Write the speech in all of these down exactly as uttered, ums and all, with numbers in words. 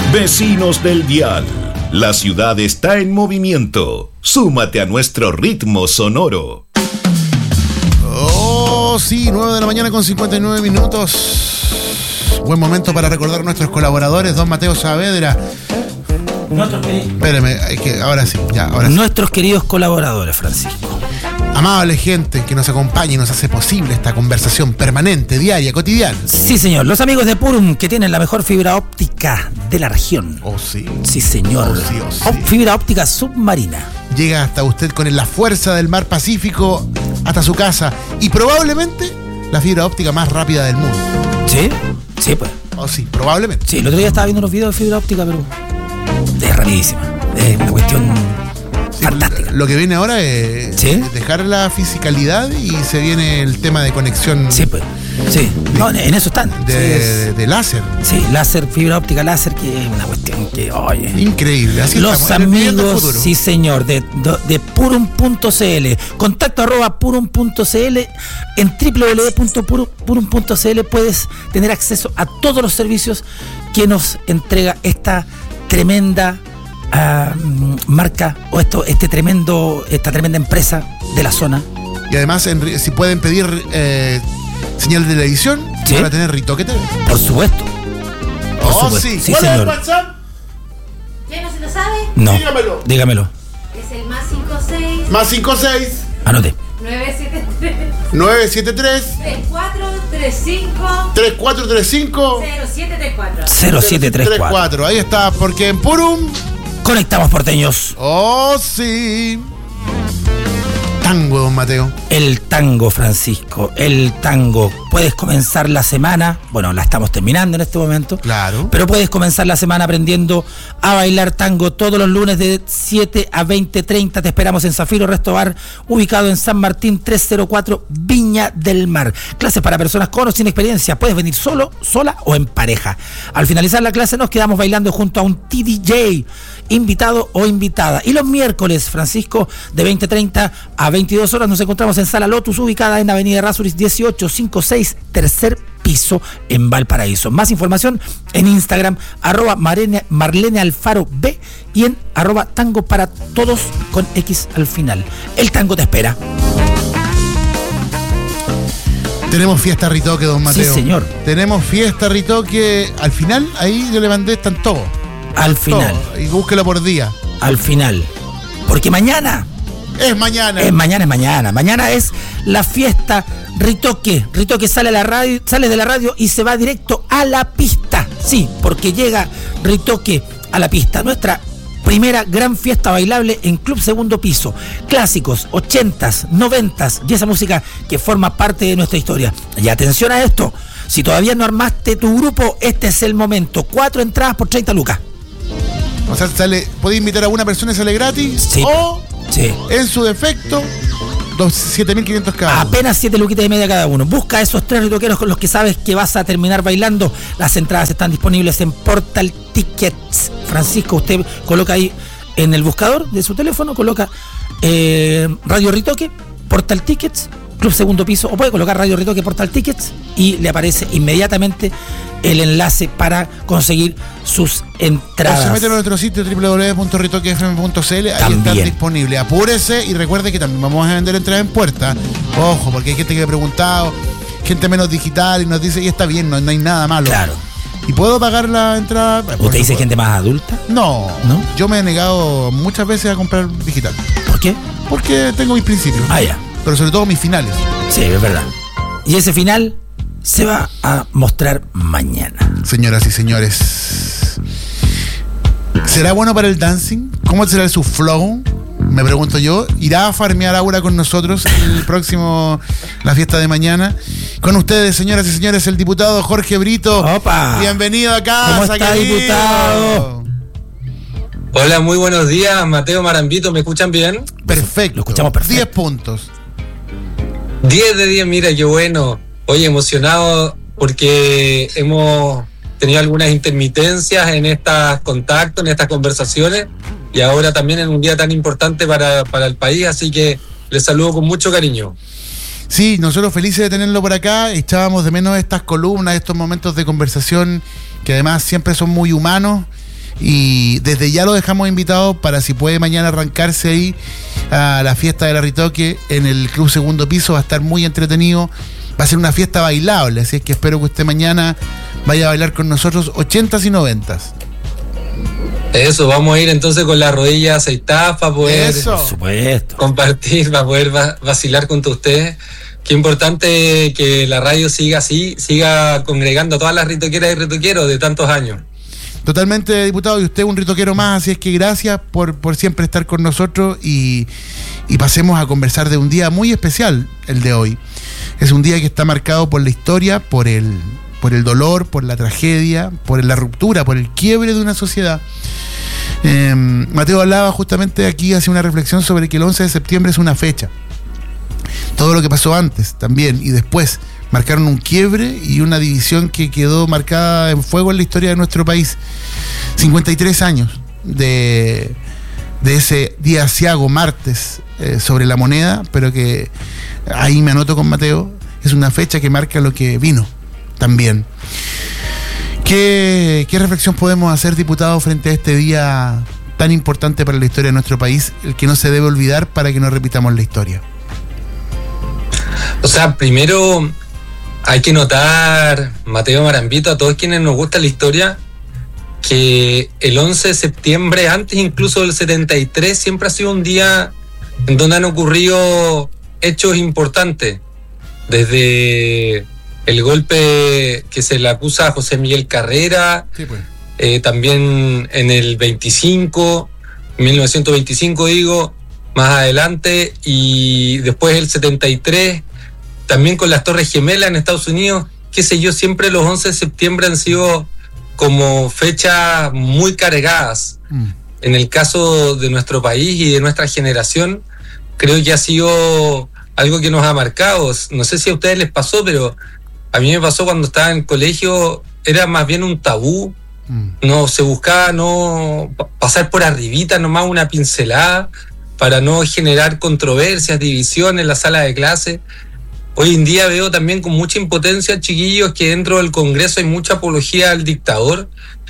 Vecinos del Dial, la ciudad está en movimiento. Súmate a nuestro ritmo sonoro. Oh, sí, nueve de la mañana con cincuenta y nueve minutos. Buen momento para recordar a nuestros colaboradores, don Mateo Saavedra. Nuestros queridos. Espérame, es que ahora sí, ya, ahora sí. Nuestros queridos colaboradores, Francisco. Amable gente que nos acompaña y nos hace posible esta conversación permanente, diaria, cotidiana. Sí, señor. Los amigos de Purum, que tienen la mejor fibra óptica de la región. Oh, sí. Sí, señor. Oh, sí, oh, sí. Op- Fibra óptica submarina. Llega hasta usted con la fuerza del mar Pacífico hasta su casa y probablemente la fibra óptica más rápida del mundo. ¿Sí? Sí, pues. Oh, sí, probablemente. Sí, el otro día estaba viendo unos videos de fibra óptica, pero es rapidísima. Es una cuestión Sí, fantástica. Lo que viene ahora es ¿Sí? dejar la fisicalidad y se viene el tema de conexión Sí, pues. Sí. No, en eso están. de, Sí, es- de- de láser. sí, láser, fibra óptica láser, que es una cuestión que, oye. Increíble. Así Los estamos, viviendo el amigos, futuro. sí señor, de, de, de purum punto c l. Contacto arroba purum punto c l. En doble u doble u doble u punto purum punto c l puedes tener acceso a todos los servicios que nos entrega esta tremenda uh, marca o esto, este tremendo, esta tremenda empresa de la zona. Y además, en- si pueden pedir eh, señal de televisión, ¿Sí? van a tener Ritoque T V. Por supuesto. Por Oh, supuesto. sí. Sí, ¿Cuál es el señor. WhatsApp? ¿Ya no se lo sabe? No. Dígamelo. Dígamelo. Es el más cinco seis Más cinco seis Anote. nueve siete tres nueve siete tres tres cuatro tres cinco tres cuatro tres cinco cero siete tres cuatro. cero siete tres cuatro. cuatro. Ahí está, porque en Purum. Conectamos porteños. Oh, sí. Tango, don Mateo. El tango, Francisco, el tango. Puedes comenzar la semana, bueno, la estamos terminando en este momento, Claro. pero puedes comenzar la semana aprendiendo a bailar tango todos los lunes de siete a veinte treinta. Te esperamos en Zafiro Resto Bar, ubicado en San Martín trescientos cuatro, Viña del Mar. Clases para personas con o sin experiencia. Puedes venir solo, sola o en pareja. Al finalizar la clase nos quedamos bailando junto a un T D J, invitado o invitada. Y los miércoles, Francisco, de veinte treinta a veintidós horas nos encontramos en Sala Lotus, ubicada en Avenida Rasuris dieciocho cincuenta y seis, tercer piso, en Valparaíso. Más información en Instagram, arroba Marlene, Marlene Alfaro B, y en arroba tango para todos con X al final. El tango te espera. Tenemos fiesta Ritoque, don Mateo. Sí, señor. Tenemos fiesta Ritoque. Al final, ahí yo le mandé, están todos. Al final, Todo. Y búsquelo por día. al final. Porque mañana... Es mañana. Es mañana, es mañana. Mañana es la fiesta Ritoque. Ritoque sale a la radio, sale de la radio y se va directo a la pista. Sí, porque llega Ritoque a la pista. Nuestra primera gran fiesta bailable en Club Segundo Piso. Clásicos, ochentas, noventas y esa música que forma parte de nuestra historia. Y atención a esto. Si todavía no armaste tu grupo, este es el momento. Cuatro entradas por treinta lucas. O sea, sale, puede invitar a una persona y sale gratis. Sí. O, Sí. en su defecto, siete mil quinientos cada uno. Apenas siete luquitas y media cada uno. Busca esos tres ritoqueros con los que sabes que vas a terminar bailando. Las entradas están disponibles en Portal Tickets. Francisco, usted coloca ahí en el buscador de su teléfono, coloca eh, Radio Ritoque, Portal Tickets, Club Segundo Piso, o puede colocar Radio Ritoque, Portal Tickets, y le aparece inmediatamente el enlace para conseguir sus O entradas. se mete a nuestro sitio doble u doble u doble u punto ritoque f m punto c l, ahí También. están disponibles. Apúrese y recuerde que también vamos a vender entradas en puerta. Ojo, porque hay gente que ha preguntado, gente menos digital, y nos dice, y está bien, no, no hay nada malo. Claro. ¿Y puedo pagar la entrada? Por ¿Usted dice supuesto. gente más adulta? No, ¿No? yo me he negado muchas veces a comprar digital. ¿Por qué? Porque tengo mis principios. Ah, ya. Pero sobre todo mis finales. Sí, es verdad. Y ese final se va a mostrar mañana. Señoras y señores, ¿será bueno para el dancing? ¿Cómo será su flow? Me pregunto yo. ¿Irá a farmear Aura con nosotros el próximo, la fiesta de mañana? Con ustedes, señoras y señores, el diputado Jorge Brito. ¡Opa! Bienvenido a casa, ¿Cómo está, querido. diputado? Hola, muy buenos días, Mateo Marambito, ¿me escuchan bien? Perfecto. Lo escuchamos perfecto. diez puntos. diez de diez, mira, qué bueno. Oye, emocionado porque hemos tenido algunas intermitencias en estos contactos, en estas conversaciones, y ahora también en un día tan importante para, para el país, así que les saludo con mucho cariño. Sí, nosotros felices de tenerlo por acá. Echábamos de menos estas columnas, estos momentos de conversación que además siempre son muy humanos Y desde ya lo dejamos invitado para si puede mañana arrancarse ahí a la fiesta del Arritoque en el Club Segundo Piso. Va a estar muy entretenido. Va a ser una fiesta bailable, así es que espero que usted mañana vaya a bailar con nosotros ochentas y noventas. Eso, vamos a ir entonces con las rodillas aceitadas para poder Eso. Por supuesto. compartir, para poder va- vacilar con ustedes. Qué importante que la radio siga así, siga congregando a todas las ritoqueras y ritoqueros de tantos años. Totalmente, diputado, y usted un ritoquero más, así es que gracias por, por siempre estar con nosotros y, y pasemos a conversar de un día muy especial, el de hoy. Es un día que está marcado por la historia, por el, por el dolor, por la tragedia, por la ruptura, por el quiebre de una sociedad. Eh, Mateo hablaba justamente aquí, hace una reflexión sobre que el once de septiembre es una fecha. Todo lo que pasó antes también y después marcaron un quiebre y una división que quedó marcada en fuego en la historia de nuestro país. cincuenta y tres años de, de ese día aciago, martes, eh, sobre la moneda, pero que ahí me anoto con Mateo, es una fecha que marca lo que vino también. ¿Qué, qué reflexión podemos hacer, diputado, frente a este día tan importante para la historia de nuestro país, el que no se debe olvidar para que no repitamos la historia? O sea, primero hay que notar, Mateo Marambito, a todos quienes nos gusta la historia, que el once de septiembre, antes incluso del setenta y tres, siempre ha sido un día en donde han ocurrido hechos importantes. Desde el golpe que se le acusa a José Miguel Carrera, Sí, pues. eh, también en el veinticinco, mil novecientos veinticinco digo, más adelante, y después el setenta y tres, también con las Torres Gemelas en Estados Unidos, qué sé yo, siempre los once de septiembre han sido como fechas muy cargadas. Mm. En el caso de nuestro país y de nuestra generación, creo que ha sido algo que nos ha marcado. No sé si a ustedes les pasó, pero a mí me pasó cuando estaba en colegio, era más bien un tabú. Mm. No se buscaba no pa- pasar por arribita nomás una pincelada para no generar controversias, divisiones en la sala de clase. Hoy en día veo también con mucha impotencia, chiquillos, que dentro del Congreso hay mucha apología al dictador.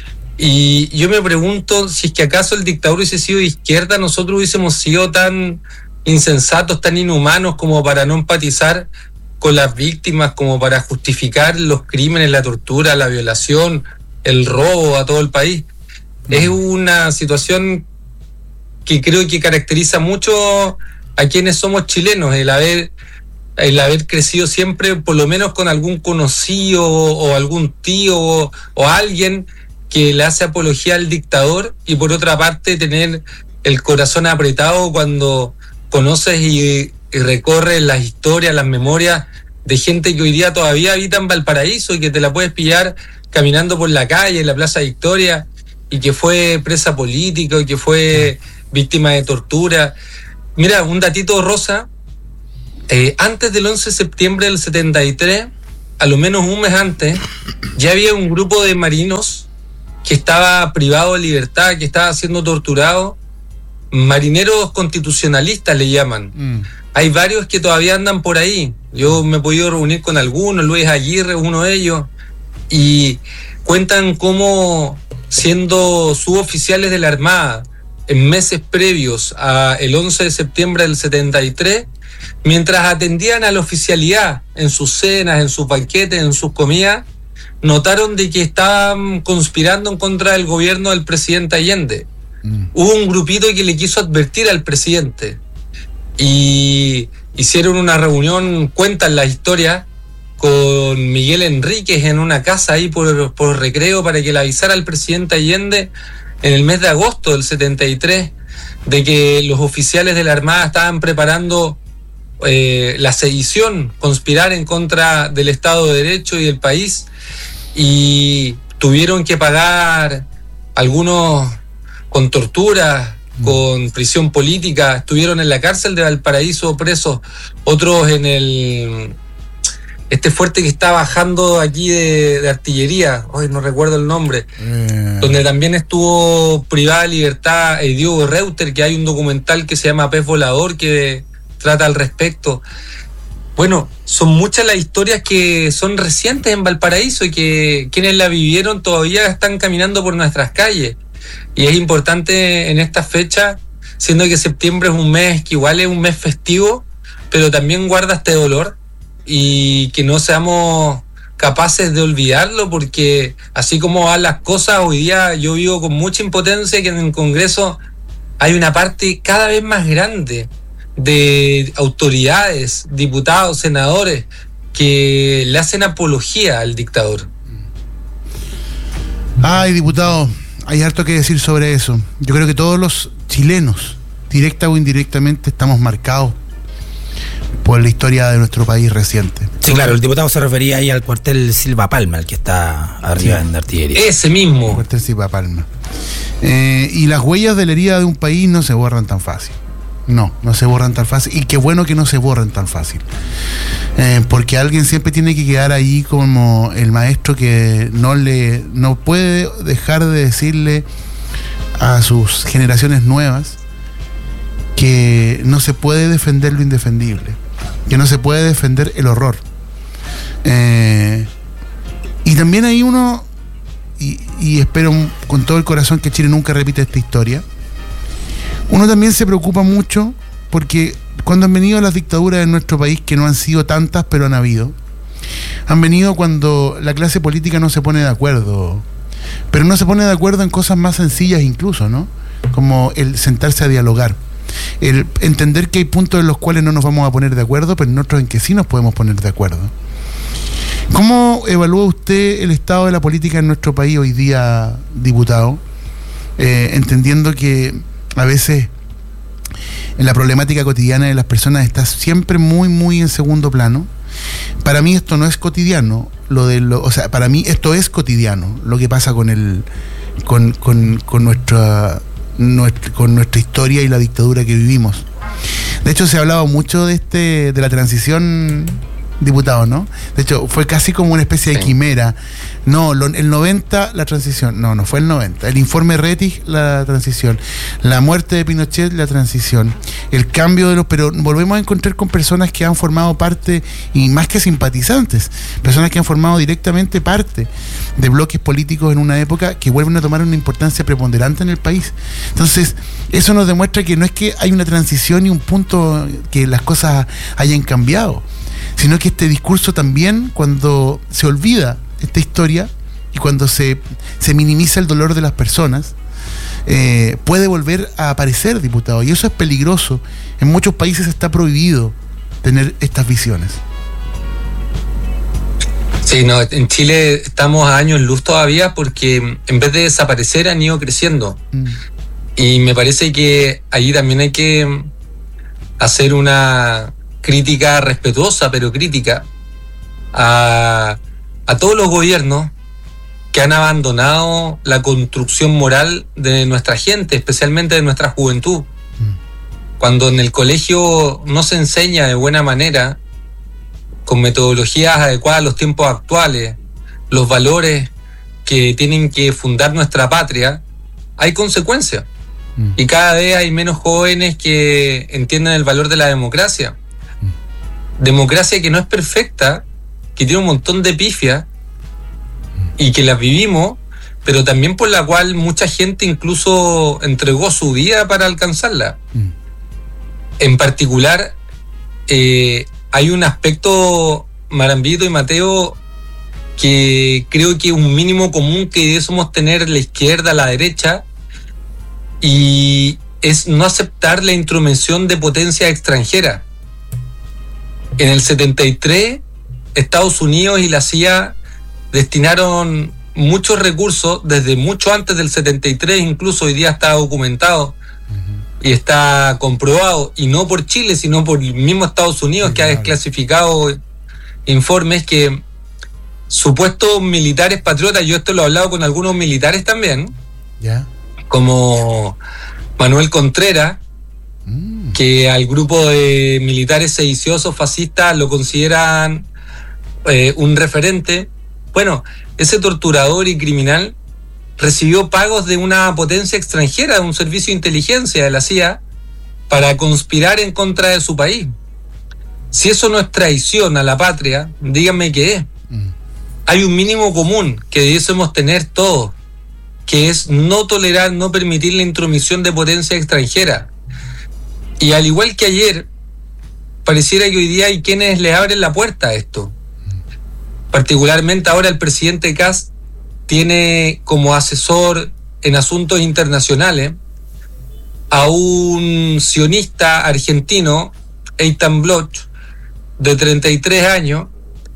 Y yo me pregunto si es que acaso el dictador hubiese sido de izquierda, nosotros hubiésemos sido tan insensatos, tan inhumanos como para no empatizar con las víctimas, como para justificar los crímenes, la tortura, la violación, el robo a todo el país. Es una situación que creo que caracteriza mucho a quienes somos chilenos, el haber, el haber crecido siempre por lo menos con algún conocido o, o algún tío o, o alguien que le hace apología al dictador, y por otra parte tener el corazón apretado cuando conoces y, y recorres las historias, las memorias de gente que hoy día todavía habita en Valparaíso y que te la puedes pillar caminando por la calle, en la Plaza Victoria, y que fue presa política y que fue víctima de tortura. Mira, un datito, Rosa, eh, antes del once de septiembre del setenta y tres, a lo menos un mes antes, ya había un grupo de marinos que estaba privado de libertad, que estaba siendo torturado. Marineros constitucionalistas le llaman. Mm. Hay varios que todavía andan por ahí. Yo me he podido reunir con algunos, Luis Aguirre, uno de ellos, y cuentan cómo, siendo suboficiales de la Armada, en meses previos al once de septiembre del setenta y tres, mientras atendían a la oficialidad en sus cenas, en sus banquetes, en sus comidas, notaron de que estaban conspirando en contra del gobierno del presidente Allende. Mm. Hubo un grupito que le quiso advertir al presidente y hicieron una reunión, cuentan la historia, con Miguel Enríquez en una casa ahí por, por Recreo, para que le avisara al presidente Allende en el mes de agosto del setenta y tres de que los oficiales de la Armada estaban preparando eh, la sedición, conspirar en contra del Estado de Derecho y del país, y tuvieron que pagar algunos con tortura, con prisión política, estuvieron en la cárcel de Valparaíso presos, otros en el este fuerte que está bajando aquí de, de artillería, hoy no recuerdo el nombre, Eh. donde también estuvo privada de libertad eh, Diego Reuter, que hay un documental que se llama Pez Volador que trata al respecto. Bueno, son muchas las historias que son recientes en Valparaíso y que quienes la vivieron todavía están caminando por nuestras calles. y es importante en esta fecha, siendo que septiembre es un mes que igual es un mes festivo, pero también guarda este dolor, y que no seamos capaces de olvidarlo, porque así como van las cosas, hoy día yo vivo con mucha impotencia que en el Congreso hay una parte cada vez más grande de autoridades, diputados, senadores, que le hacen apología al dictador. Ay, diputado, hay harto que decir sobre eso. Yo creo que todos los chilenos, directa o indirectamente, estamos marcados por la historia de nuestro país reciente. Sí, claro, el diputado se refería ahí al cuartel Silva Palma, el que está arriba, sí, en artillería. Ese mismo. El cuartel Silva Palma. Eh, y las huellas de la herida de un país no se borran tan fácil. No, no se borran tan fácil. Y qué bueno que no se borren tan fácil. Eh, porque alguien siempre tiene que quedar ahí como el maestro que no le no puede dejar de decirle a sus generaciones nuevas que no se puede defender lo indefendible, que no se puede defender el horror. Eh, y también hay uno, y, y espero con todo el corazón que Chile nunca repita esta historia, uno también se preocupa mucho porque cuando han venido las dictaduras en nuestro país, que no han sido tantas, pero han habido, han venido cuando la clase política no se pone de acuerdo, pero no se pone de acuerdo en cosas más sencillas incluso, ¿no? Como el sentarse a dialogar, el entender que hay puntos en los cuales no nos vamos a poner de acuerdo, pero en otros en que sí nos podemos poner de acuerdo. ¿Cómo evalúa usted el estado de la política en nuestro país hoy día, diputado? Eh, entendiendo que a veces en la problemática cotidiana de las personas está siempre muy, muy en segundo plano. Para mí esto no es cotidiano, lo de lo, o sea, para mí esto es cotidiano, lo que pasa con el, con, con, con nuestra, nuestra, con nuestra historia y la dictadura que vivimos. De hecho, se ha hablado mucho de este, de la transición, diputado, ¿no? De hecho, fue casi como una especie de quimera. No, lo, el noventa, la transición. No, no fue el noventa. El informe Rettig, la transición. La muerte de Pinochet, la transición. El cambio de los... Pero volvemos a encontrar con personas que han formado parte, y más que simpatizantes, personas que han formado directamente parte de bloques políticos en una época que vuelven a tomar una importancia preponderante en el país. Entonces, eso nos demuestra que no es que hay una transición y un punto que las cosas hayan cambiado, sino que este discurso también, cuando se olvida esta historia y cuando se, se minimiza el dolor de las personas, eh, puede volver a aparecer, diputado, y eso es peligroso. En muchos países está prohibido tener estas visiones. Sí, no, en Chile estamos a años luz todavía, porque en vez de desaparecer han ido creciendo. Mm. Y me parece que allí también hay que hacer una crítica respetuosa, pero crítica, a, a todos los gobiernos que han abandonado la construcción moral de nuestra gente, especialmente de nuestra juventud. Mm. Cuando en el colegio no se enseña de buena manera, con metodologías adecuadas a los tiempos actuales, los valores que tienen que fundar nuestra patria, hay consecuencias. Mm. Y cada vez hay menos jóvenes que entienden el valor de la democracia. Democracia que no es perfecta, que tiene un montón de pifias y que las vivimos, pero también por la cual mucha gente incluso entregó su vida para alcanzarla. Mm. En particular, eh, hay un aspecto, Marambito y Mateo, que creo que es un mínimo común que debemos tener la izquierda, la derecha, y es no aceptar la intromisión de potencias extranjeras. En el setenta y tres, Estados Unidos y la C I A destinaron muchos recursos, desde mucho antes del setenta y tres, incluso hoy día está documentado, uh-huh, y está comprobado, y no por Chile, sino por el mismo Estados Unidos, sí, que ha desclasificado informes que supuestos militares patriotas, yo esto lo he hablado con algunos militares también, ¿ya? Como Manuel Contreras, que al grupo de militares sediciosos fascistas lo consideran eh, un referente. Bueno, ese torturador y criminal recibió pagos de una potencia extranjera, de un servicio de inteligencia de la C I A, para conspirar en contra de su país. Si eso no es traición a la patria, díganme qué es. Mm. Hay un mínimo común que debiésemos tener todos, que es no tolerar, no permitir la intromisión de potencia extranjera. Y al igual que ayer, pareciera que hoy día hay quienes le abren la puerta a esto. Particularmente ahora el presidente Kast tiene como asesor en asuntos internacionales a un sionista argentino, Eitan Bloch, de treinta y tres años,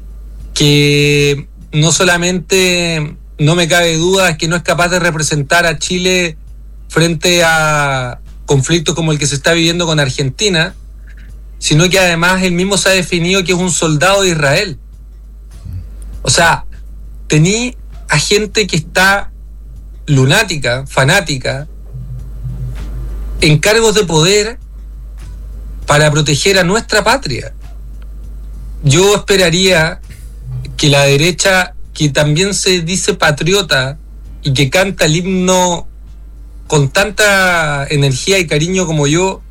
que no solamente, no me cabe duda, que no es capaz de representar a Chile frente a conflictos como el que se está viviendo con Argentina, sino que además él mismo se ha definido que es un soldado de Israel. O sea, tení a gente que está lunática, fanática, en cargos de poder para proteger a nuestra patria. Yo esperaría que la derecha, que también se dice patriota y que canta el himno con tanta energía y cariño como yo,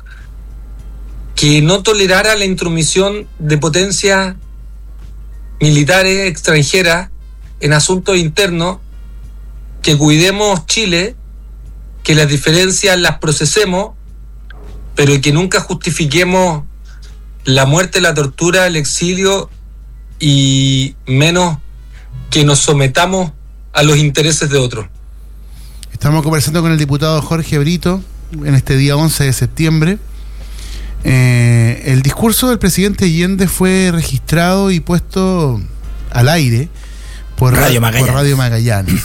que no tolerara la intromisión de potencias militares extranjeras en asuntos internos, que cuidemos Chile, que las diferencias las procesemos, pero que nunca justifiquemos la muerte, la tortura, el exilio, y menos que nos sometamos a los intereses de otros. Estamos conversando con el diputado Jorge Brito en este día once de septiembre. Eh, el discurso del presidente Allende fue registrado y puesto al aire por Radio Magallanes. Por Radio Magallanes.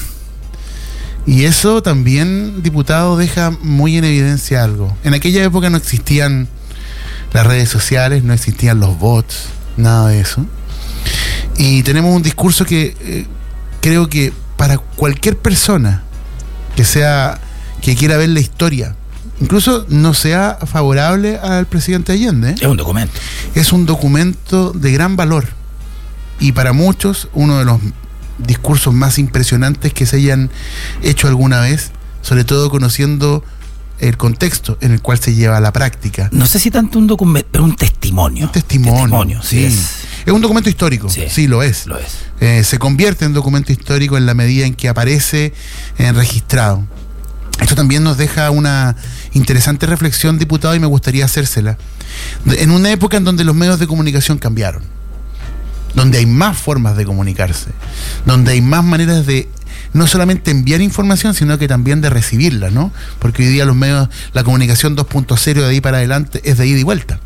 Y eso también, diputado, deja muy en evidencia algo. En aquella época no existían las redes sociales, no existían los bots, nada de eso. Y tenemos un discurso que eh, creo que para cualquier persona que sea, que quiera ver la historia, incluso no sea favorable al presidente Allende, ¿eh? Es un documento. Es un documento de gran valor. Y para muchos, uno de los discursos más impresionantes que se hayan hecho alguna vez, sobre todo conociendo el contexto en el cual se lleva a la práctica. No sé si tanto un documento, pero un testimonio. Un testimonio. testimonio sí, sí. Es. Es un documento histórico, sí, sí lo es. Lo es. Eh, se convierte en documento histórico en la medida en que aparece eh, registrado. Esto también nos deja una interesante reflexión, diputado, y me gustaría hacérsela. En una época en donde los medios de comunicación cambiaron, donde hay más formas de comunicarse, donde hay más maneras de no solamente enviar información, sino que también de recibirla, ¿no? Porque hoy día los medios, la comunicación dos punto cero de ahí para adelante es de ida y vuelta.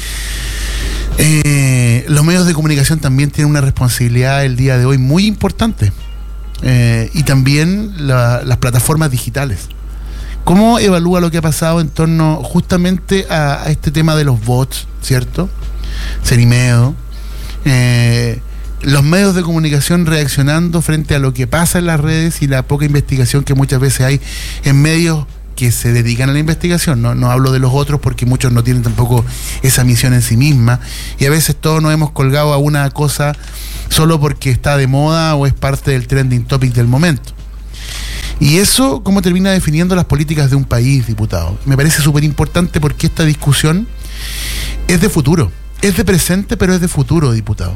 Eh, los medios de comunicación también tienen una responsabilidad el día de hoy muy importante, eh, y también la, las plataformas digitales. ¿Cómo evalúa lo que ha pasado en torno justamente a, a este tema de los bots, ¿cierto? Cerimeo, eh, los medios de comunicación reaccionando frente a lo que pasa en las redes y la poca investigación que muchas veces hay en medios que se dedican a la investigación. No, no hablo de los otros porque muchos no tienen tampoco esa misión en sí misma, y a veces todos nos hemos colgado a una cosa solo porque está de moda o es parte del trending topic del momento. Y eso, ¿cómo termina definiendo las políticas de un país, diputado? Me parece súper importante porque esta discusión es de futuro, es de presente, pero es de futuro, diputado.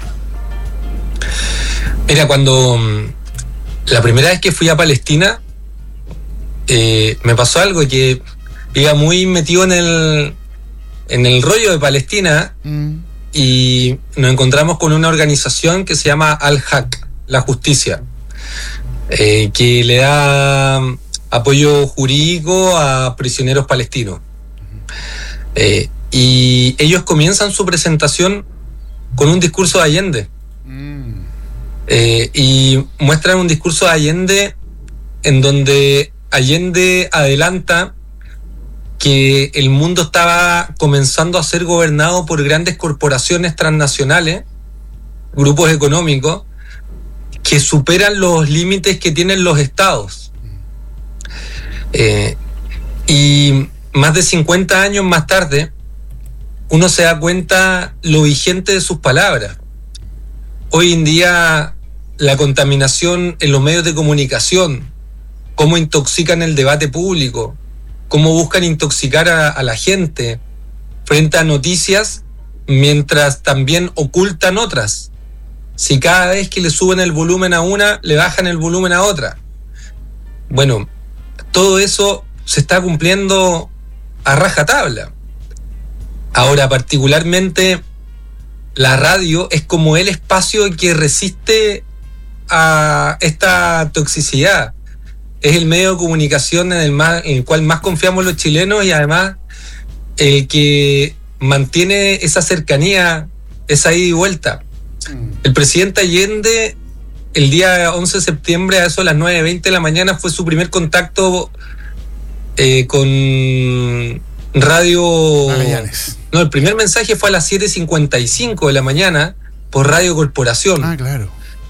Mira, cuando la primera vez que fui a Palestina, eh, me pasó algo que iba muy metido en el en el rollo de Palestina, mm. y nos encontramos con una organización que se llama Al-Haq, la justicia, eh, que le da apoyo jurídico a prisioneros palestinos. Eh, y ellos comienzan su presentación con un discurso de Allende. Mm. Eh, y muestran un discurso de Allende en donde Allende adelanta que el mundo estaba comenzando a ser gobernado por grandes corporaciones transnacionales, grupos económicos, que superan los límites que tienen los estados. Eh, y más de cincuenta años más tarde, uno se da cuenta lo vigente de sus palabras. Hoy en día, la contaminación en los medios de comunicación, cómo intoxican el debate público, cómo buscan intoxicar a, a la gente frente a noticias, mientras también ocultan otras. Si cada vez que le suben el volumen a una, le bajan el volumen a otra. Bueno, todo eso se está cumpliendo a rajatabla. Ahora, particularmente, la radio es como el espacio que resiste a esta toxicidad. Es el medio de comunicación en el, más, en el cual más confiamos los chilenos y además el que mantiene esa cercanía, esa ida y vuelta. El presidente Allende, el día once de septiembre, a eso a las nueve veinte de la mañana, fue su primer contacto eh, con Radio Magallanes. No, el primer mensaje fue a las siete cincuenta y cinco de la mañana por Radio Corporación. Ah, claro.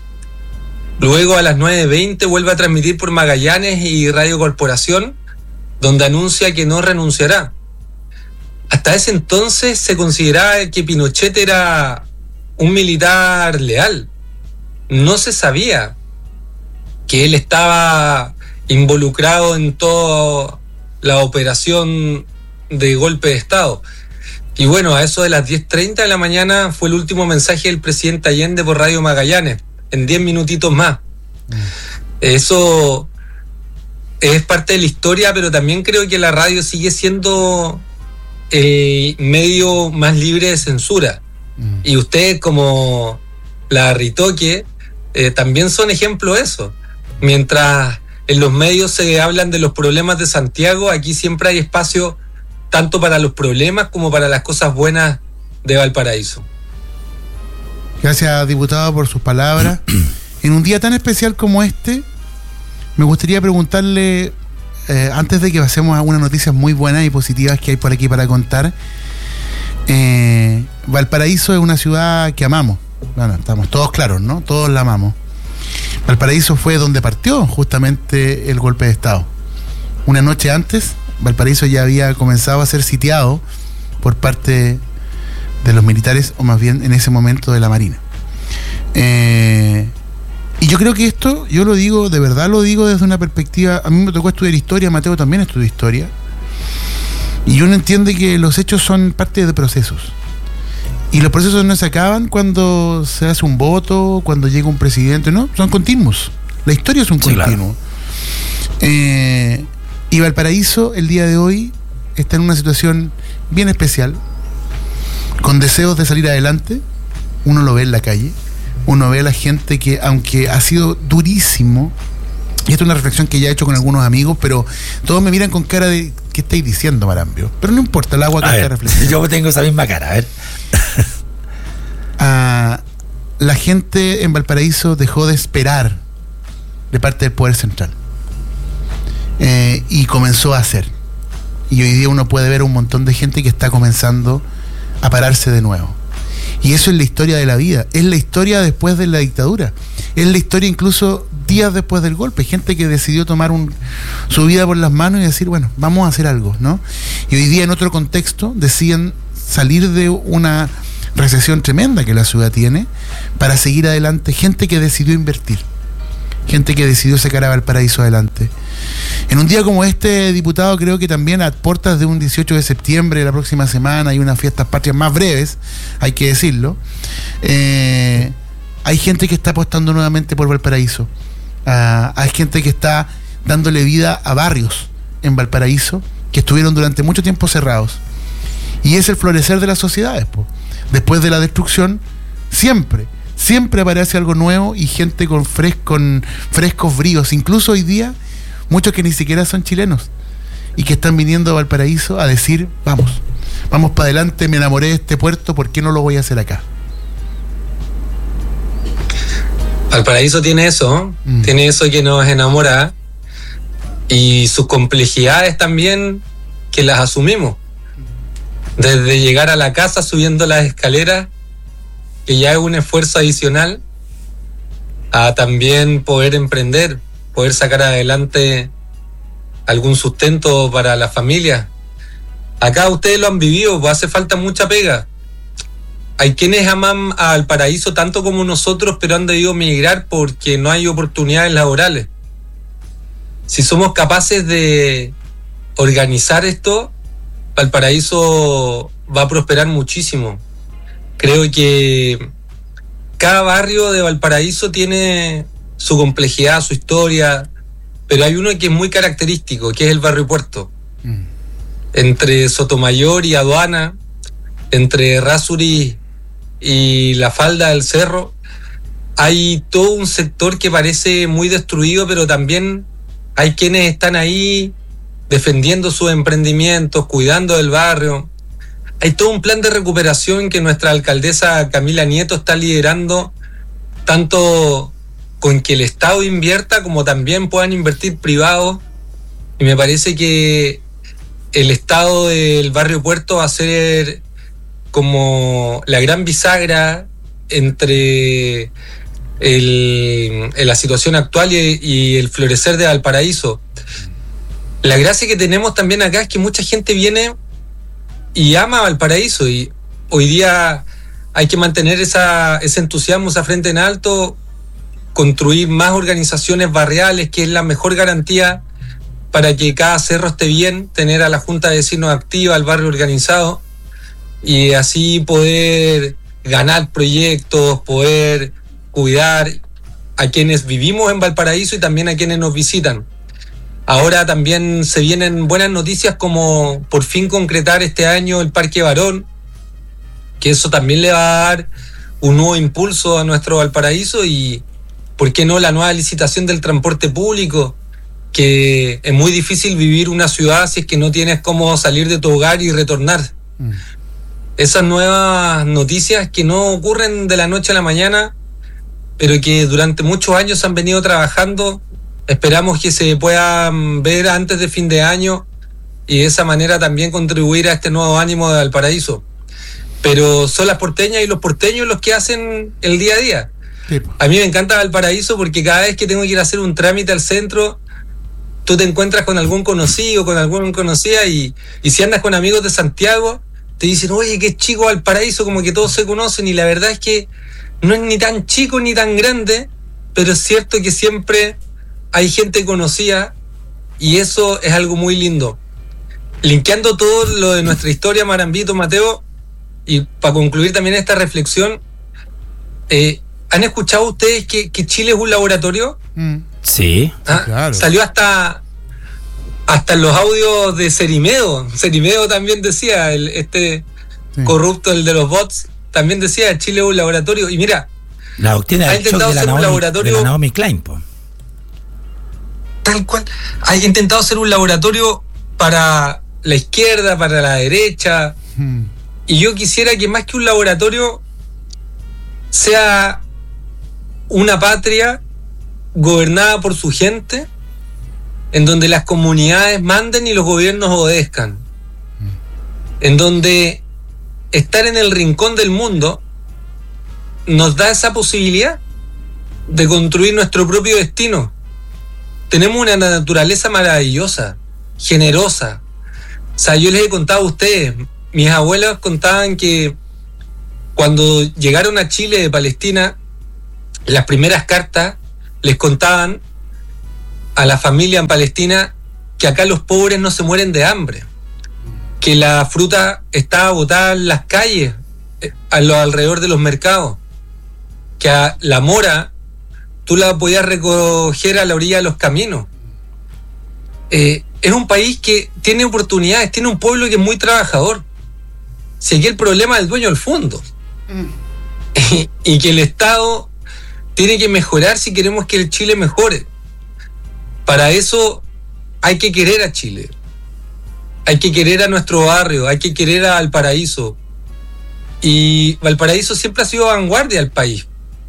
Luego a las nueve veinte vuelve a transmitir por Magallanes y Radio Corporación, donde anuncia que no renunciará. Hasta ese entonces se consideraba que Pinochet era un militar leal. No se sabía que él estaba involucrado en toda la operación de golpe de Estado. Y bueno, a eso de las diez treinta de la mañana fue el último mensaje del presidente Allende por Radio Magallanes, en diez minutitos más. Mm. Eso es parte de la historia, pero también creo que la radio sigue siendo el medio más libre de censura. Mm. Y ustedes, como la Ritoque, eh, también son ejemplo de eso. Mientras en los medios se hablan de los problemas de Santiago, aquí siempre hay espacio tanto para los problemas como para las cosas buenas de Valparaíso. Gracias, diputado, por sus palabras. En un día tan especial como este, me gustaría preguntarle, eh, antes de que pasemos a unas noticias muy buenas y positivas que hay por aquí para contar, eh, Valparaíso es una ciudad que amamos. Bueno, estamos todos claros, ¿no? Todos la amamos. Valparaíso fue donde partió justamente el golpe de Estado. Una noche antes, Valparaíso ya había comenzado a ser sitiado por parte de los militares, o más bien en ese momento de la Marina. Eh, y yo creo que esto, yo lo digo, de verdad lo digo desde una perspectiva, a mí me tocó estudiar historia, Mateo también estudió historia, y uno entiende que los hechos son parte de procesos. Y los procesos no se acaban cuando se hace un voto, cuando llega un presidente, no, son continuos. La historia es un sí, continuo. Claro. Eh, y Valparaíso, el día de hoy, está en una situación bien especial, con deseos de salir adelante. Uno lo ve en la calle, uno ve a la gente que, aunque ha sido durísimo, y esta es una reflexión que ya he hecho con algunos amigos, pero todos me miran con cara de ¿qué estáis diciendo, Marambio? Pero no importa, el agua que está reflexión. Yo tengo esa misma cara, a ver. Ah, la gente en Valparaíso dejó de esperar de parte del Poder Central, eh, y comenzó a hacer. Y hoy día uno puede ver un montón de gente que está comenzando a pararse de nuevo. Y eso es la historia de la vida, es la historia después de la dictadura, es la historia incluso días después del golpe, gente que decidió tomar un, su vida por las manos y decir, bueno, vamos a hacer algo, ¿no? Y hoy día en otro contexto deciden salir de una recesión tremenda que la ciudad tiene para seguir adelante, gente que decidió invertir, gente que decidió sacar a Valparaíso adelante. En un día como este, diputado, creo que también a puertas de un dieciocho de septiembre de la próxima semana hay unas fiestas patrias más breves, hay que decirlo, eh, hay gente que está apostando nuevamente por Valparaíso, uh, hay gente que está dándole vida a barrios en Valparaíso que estuvieron durante mucho tiempo cerrados, y es el florecer de las sociedades, po. Después de la destrucción siempre siempre aparece algo nuevo y gente con, fres- con frescos bríos, incluso hoy día muchos que ni siquiera son chilenos y que están viniendo a Valparaíso a decir, vamos, vamos para adelante, me enamoré de este puerto, ¿por qué no lo voy a hacer acá? Valparaíso tiene eso, mm. tiene eso que nos enamora, y sus complejidades también, que las asumimos. Desde llegar a la casa subiendo las escaleras, que ya es un esfuerzo adicional, a también poder emprender, poder sacar adelante algún sustento para la familia. Acá ustedes lo han vivido, pues hace falta mucha pega. Hay quienes aman a Valparaíso tanto como nosotros, pero han debido migrar porque no hay oportunidades laborales. Si somos capaces de organizar esto, Valparaíso va a prosperar muchísimo. Creo que cada barrio de Valparaíso tiene su complejidad, su historia, pero hay uno que es muy característico, que es el barrio Puerto. Mm. Entre Sotomayor y Aduana, entre Errázuriz y la falda del cerro, hay todo un sector que parece muy destruido, pero también hay quienes están ahí defendiendo sus emprendimientos, cuidando del barrio. Hay todo un plan de recuperación que nuestra alcaldesa Camila Nieto está liderando, tanto con que el Estado invierta como también puedan invertir privados, y me parece que el Estado del barrio Puerto va a ser como la gran bisagra entre el, en la situación actual y, y el florecer de Valparaíso. La gracia que tenemos también acá es que mucha gente viene y ama Valparaíso, y hoy día hay que mantener esa, ese entusiasmo, esa frente en alto, construir más organizaciones barriales, que es la mejor garantía para que cada cerro esté bien, tener a la Junta de Vecinos activa, al barrio organizado, y así poder ganar proyectos, poder cuidar a quienes vivimos en Valparaíso y también a quienes nos visitan. Ahora también se vienen buenas noticias, como por fin concretar este año el Parque Barón, que eso también le va a dar un nuevo impulso a nuestro Valparaíso, y ¿por qué no la nueva licitación del transporte público? Que es muy difícil vivir una ciudad si es que no tienes cómo salir de tu hogar y retornar. Mm. Esas nuevas noticias que no ocurren de la noche a la mañana, pero que durante muchos años han venido trabajando, esperamos que se puedan ver antes de fin de año y de esa manera también contribuir a este nuevo ánimo de Valparaíso. Pero son las porteñas y los porteños los que hacen el día a día. Sí. A mí me encanta Valparaíso porque cada vez que tengo que ir a hacer un trámite al centro, tú te encuentras con algún conocido, con algún conocida, y, y si andas con amigos de Santiago, te dicen, oye, qué chico Valparaíso, como que todos se conocen, y la verdad es que no es ni tan chico ni tan grande, pero es cierto que siempre hay gente conocida, y eso es algo muy lindo. Linkeando todo lo de nuestra historia, Marambito, Mateo, y para concluir también esta reflexión, eh, ¿han escuchado ustedes que, que Chile es un laboratorio? Mm. Sí. ¿Ah? Claro. Salió hasta hasta en los audios de Cerimedo. Cerimedo también decía, el, este sí. corrupto, el de los bots, también decía, Chile es un laboratorio. Y mira, la doctrina ha del intentado shock de ser la un Naomi, laboratorio... de la Naomi Klein, po. Tal cual. Ha intentado ser un laboratorio para la izquierda, para la derecha. Hmm. Y yo quisiera que más que un laboratorio sea una patria gobernada por su gente, en donde las comunidades manden y los gobiernos obedezcan, en donde estar en el rincón del mundo nos da esa posibilidad de construir nuestro propio destino. Tenemos una naturaleza maravillosa, generosa. O sea, yo les he contado a ustedes, mis abuelas contaban que cuando llegaron a Chile de Palestina, las primeras cartas les contaban a la familia en Palestina que acá los pobres no se mueren de hambre, que la fruta estaba botada en las calles, a los alrededor de los mercados, que a la mora tú la podías recoger a la orilla de los caminos. Eh, es un país que tiene oportunidades, tiene un pueblo que es muy trabajador. Si aquí el problema es el dueño del fondo, mm. y, y que el Estado tiene que mejorar si queremos que el Chile mejore. Para eso hay que querer a Chile, hay que querer a nuestro barrio, hay que querer a Valparaíso. Y Valparaíso siempre ha sido vanguardia del país.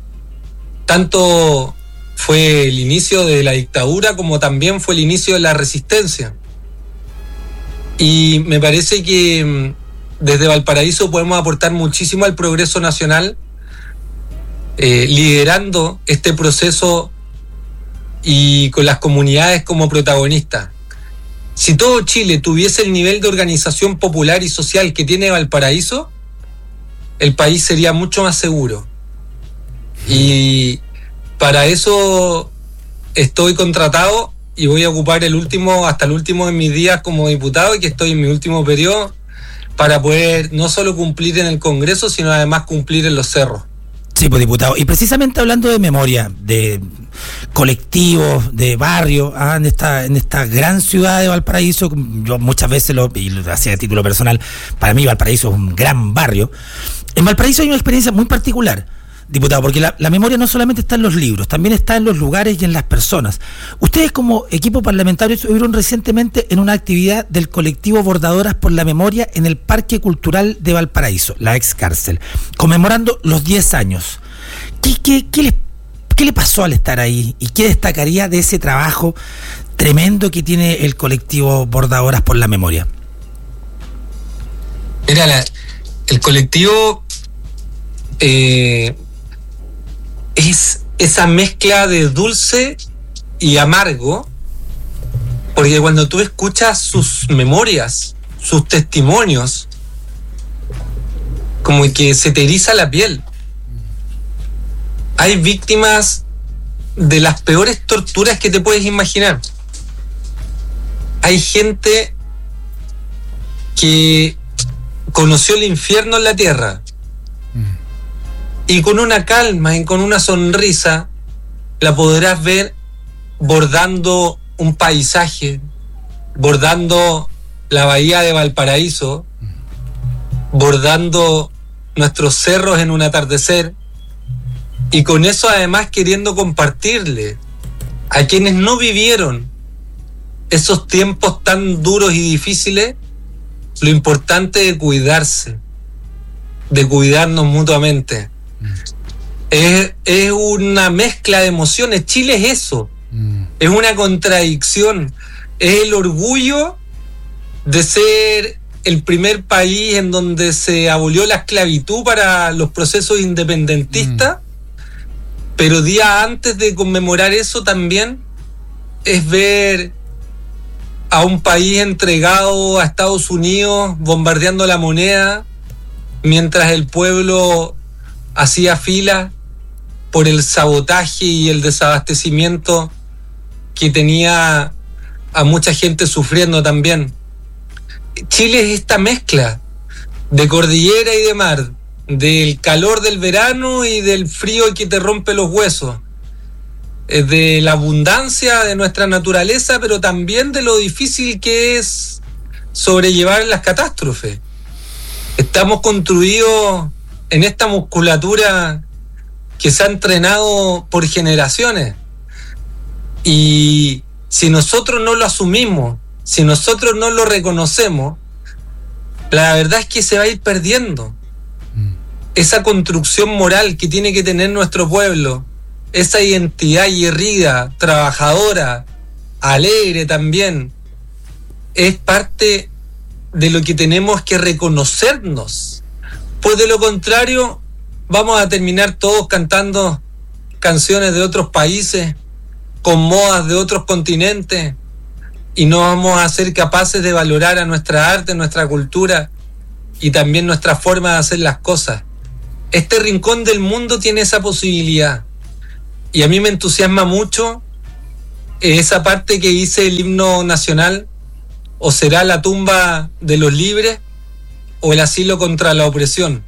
Tanto fue el inicio de la dictadura como también fue el inicio de la resistencia. Y me parece que desde Valparaíso podemos aportar muchísimo al progreso nacional, eh, liderando este proceso y con las comunidades como protagonistas. Si todo Chile tuviese el nivel de organización popular y social que tiene Valparaíso, el país sería mucho más seguro. Y para eso estoy contratado y voy a ocupar el último, hasta el último de mis días como diputado, y que estoy en mi último periodo, para poder no solo cumplir en el Congreso, sino además cumplir en los cerros. Sí, pues diputado. Y precisamente hablando de memoria, de colectivos, de barrios, ah, en esta en esta gran ciudad de Valparaíso, yo muchas veces lo, y lo hacía a título personal, para mí Valparaíso es un gran barrio. En Valparaíso hay una experiencia muy particular, diputado, porque la, la memoria no solamente está en los libros, también está en los lugares y en las personas. Ustedes como equipo parlamentario estuvieron recientemente en una actividad del colectivo Bordadoras por la Memoria en el Parque Cultural de Valparaíso, la ex cárcel, conmemorando los diez años. ¿Qué, qué, qué, les, ¿Qué le pasó al estar ahí? ¿Y qué destacaría de ese trabajo tremendo que tiene el colectivo Bordadoras por la Memoria? Mira, la, el colectivo... Eh, es esa mezcla de dulce y amargo, porque cuando tú escuchas sus memorias, sus testimonios, como que se te eriza la piel. Hay víctimas de las peores torturas que te puedes imaginar. Hay gente que conoció el infierno en la tierra. Y con una calma y con una sonrisa la podrás ver bordando un paisaje, bordando la bahía de Valparaíso, bordando nuestros cerros en un atardecer, y con eso además queriendo compartirle a quienes no vivieron esos tiempos tan duros y difíciles lo importante de cuidarse, de cuidarnos mutuamente. Es, es una mezcla de emociones. Chile es eso, mm. es una contradicción, es el orgullo de ser el primer país en donde se abolió la esclavitud para los procesos independentistas, mm. pero días antes de conmemorar eso también es ver a un país entregado a Estados Unidos bombardeando la moneda mientras el pueblo hacía fila por el sabotaje y el desabastecimiento que tenía a mucha gente sufriendo también. Chile es esta mezcla de cordillera y de mar, del calor del verano y del frío que te rompe los huesos, de la abundancia de nuestra naturaleza, pero también de lo difícil que es sobrellevar las catástrofes. Estamos construidos en esta musculatura que se ha entrenado por generaciones, y si nosotros no lo asumimos, si nosotros no lo reconocemos, la verdad es que se va a ir perdiendo mm. esa construcción moral que tiene que tener nuestro pueblo, esa identidad aguerrida, trabajadora, alegre también, es parte de lo que tenemos que reconocernos. Pues de lo contrario, vamos a terminar todos cantando canciones de otros países, con modas de otros continentes, y no vamos a ser capaces de valorar a nuestra arte, nuestra cultura y también nuestra forma de hacer las cosas. Este rincón del mundo tiene esa posibilidad, y a mí me entusiasma mucho esa parte que dice el himno nacional: o será la tumba de los libres o el asilo contra la opresión.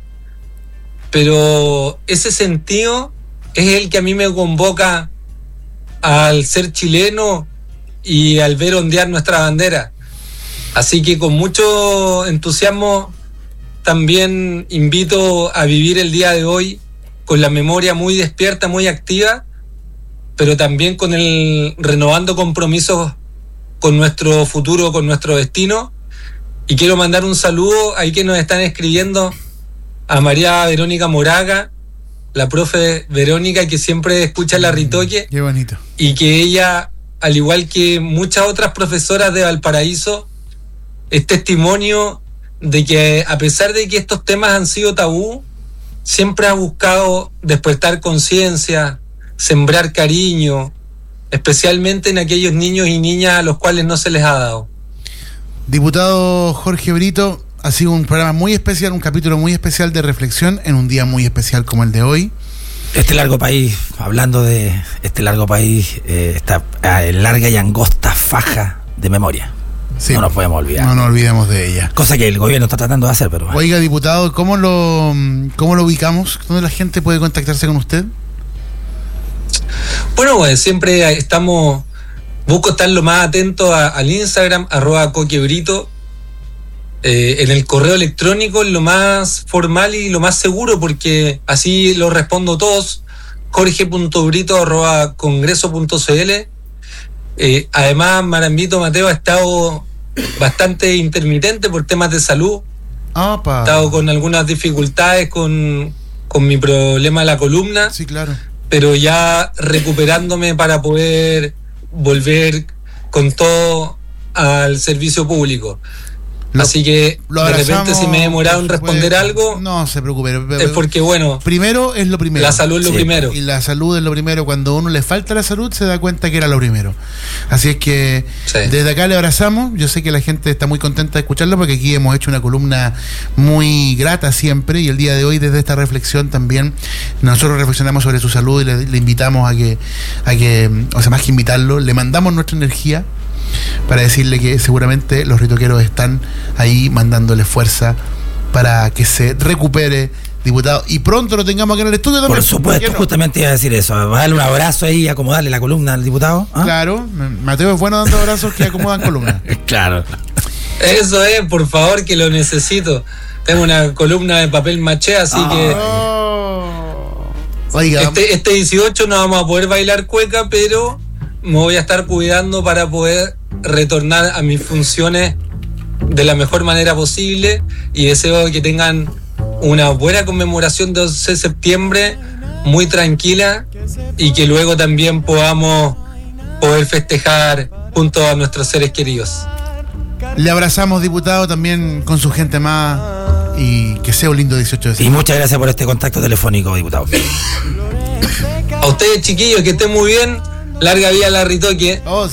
Pero ese sentido es el que a mí me convoca al ser chileno y al ver ondear nuestra bandera. Así que con mucho entusiasmo también invito a vivir el día de hoy con la memoria muy despierta, muy activa, pero también con el renovando compromisos con nuestro futuro, con nuestro destino. Y quiero mandar un saludo ahí que nos están escribiendo a María Verónica Moraga, la profe Verónica, que siempre escucha la Ritoque. Qué bonito. Y que ella, al igual que muchas otras profesoras de Valparaíso, es testimonio de que a pesar de que estos temas han sido tabú, siempre ha buscado despertar conciencia, sembrar cariño, especialmente en aquellos niños y niñas a los cuales no se les ha dado. Diputado Jorge Brito, ha sido un programa muy especial, un capítulo muy especial de reflexión en un día muy especial como el de hoy. Este largo país, hablando de este largo país, eh, esta eh, larga y angosta faja de memoria. Sí. No nos podemos olvidar. No nos olvidemos de ella. Cosa que el gobierno está tratando de hacer, pero... Oiga, diputado, ¿cómo lo, cómo lo ubicamos? ¿Dónde la gente puede contactarse con usted? Bueno, pues siempre estamos, busco estar lo más atento a, al Instagram, arroba coquebrito, eh, en el correo electrónico, lo más formal y lo más seguro, porque así lo respondo todos, jorge punto brito arroba congreso punto cl. Eh, además, Marambito Mateo ha estado bastante intermitente por temas de salud. Opa. He estado con algunas dificultades con, con mi problema de la columna. Sí, claro. Pero ya recuperándome para poder volver con todo al servicio público. Lo, Así que de repente si me he demorado en responder puede, algo, no se preocupe, es porque bueno, primero es lo primero. La salud es lo sí, primero. Y la salud es lo primero. Cuando a uno le falta la salud se da cuenta que era lo primero. Así es que sí. Desde acá le abrazamos. Yo sé que la gente está muy contenta de escucharlo porque aquí hemos hecho una columna muy grata siempre, y el día de hoy desde esta reflexión también nosotros reflexionamos sobre su salud y le, le invitamos a que, a que, o sea, más que invitarlo, le mandamos nuestra energía para decirle que seguramente los ritoqueros están ahí mandándole fuerza para que se recupere, diputado, y pronto lo tengamos aquí en el estudio también. Por supuesto, no? Justamente iba a decir eso. Va a darle un abrazo ahí y acomodarle la columna al diputado. ¿Ah? Claro, Mateo es bueno dando abrazos que acomodan columnas. Claro. Eso es, por favor, que lo necesito. Tengo una columna de papel maché, así Ah, que Oh. Oiga, este, este dieciocho no vamos a poder bailar cueca, pero me voy a estar cuidando para poder retornar a mis funciones de la mejor manera posible, y deseo que tengan una buena conmemoración de once de septiembre, muy tranquila, y que luego también podamos poder festejar junto a nuestros seres queridos. le abrazamos, diputado, también con su gente más, y que sea un lindo dieciocho de Y septiembre. muchas gracias por este contacto telefónico, diputado. A ustedes, chiquillos, que estén muy bien. Larga vida a la Ritoque. Oh,